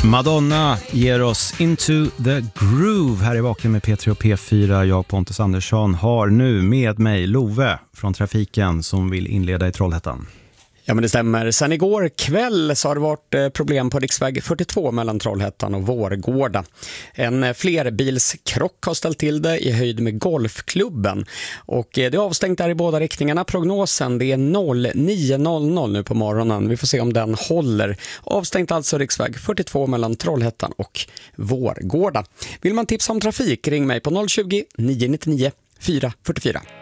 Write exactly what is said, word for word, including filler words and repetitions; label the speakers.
Speaker 1: Madonna ger oss Into the Groove här i Vaken med P tre och P fyra. Jag, Pontus Andersson, har nu med mig Love från Trafiken som vill inleda i Trollhättan.
Speaker 2: Ja, men det stämmer. Sen igår kväll så har det varit problem på riksväg fyrtiotvå mellan Trollhättan och Vårgårda. En flerbilskrock har ställt till det i höjd med golfklubben. Och det är avstängt där i båda riktningarna. Prognosen det är nio noll noll nu på morgonen. Vi får se om den håller. Avstängt alltså riksväg fyrtiotvå mellan Trollhättan och Vårgårda. Vill man tipsa om trafik, ring mig på noll tjugo, nio nio nio, fyra fyra fyra.